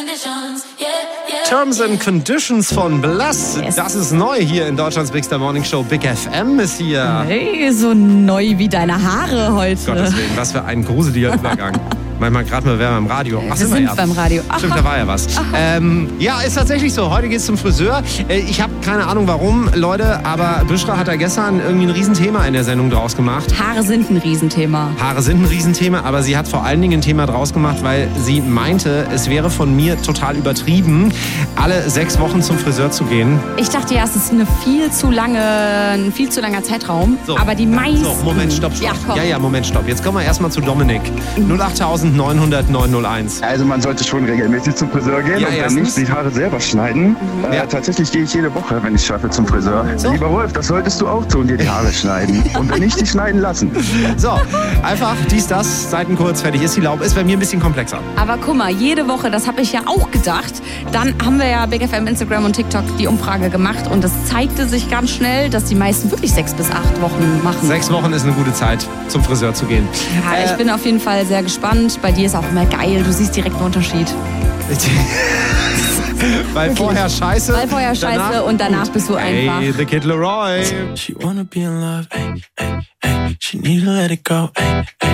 Terms and Conditions von Bless. Yes. Das ist neu hier in Deutschlands Big Star Morning Show. Big FM ist hier. Hey, so neu wie deine Haare heute. Gottes Willen, was für ein gruseliger Übergang. Manchmal gerade mal wären wir im Radio. Wir sind beim Radio. Stimmt, da war ja was. Ja, ist tatsächlich so. Heute geht's zum Friseur. Ich habe keine Ahnung warum, Leute, aber Büschra hat da gestern irgendwie ein Riesenthema in der Sendung draus gemacht. Haare sind ein Riesenthema. Haare sind ein Riesenthema, aber sie hat vor allen Dingen ein Thema draus gemacht, weil sie meinte, es wäre von mir total übertrieben, alle 6 Wochen zum Friseur zu gehen. Ich dachte ja, es ist ein viel zu langer Zeitraum. So. Aber die meisten... So, Moment, stopp. Ja, komm. Ja, Moment, stopp. Jetzt kommen wir erstmal zu Dominik. 08900 901. Also man sollte schon regelmäßig zum Friseur gehen Ja, und wenn erstens. nicht, die Haare selber schneiden. Ja. Tatsächlich gehe ich jede Woche, wenn ich schaffe, zum Friseur. So. Lieber Wolf, das solltest du auch tun, dir die Haare schneiden. Und wenn nicht, die schneiden lassen. So, einfach das, Seiten kurz, fertig ist die Laube. Ist bei mir ein bisschen komplexer. Aber guck mal, jede Woche, das habe ich ja auch gedacht. Dann haben wir ja Big FM, Instagram und TikTok die Umfrage gemacht und es zeigte sich ganz schnell, dass die meisten wirklich 6 bis 8 Wochen machen. 6 Wochen ist eine gute Zeit, zum Friseur zu gehen. Ja, ich bin auf jeden Fall sehr gespannt. Bei dir ist auch immer geil, du siehst direkt einen Unterschied. Weil vorher scheiße. Weil vorher scheiße und danach bist du einfach. Hey, the Kid Leroy. She wanna be in love, ay, ay, ay. She need to let it go, ay, ay.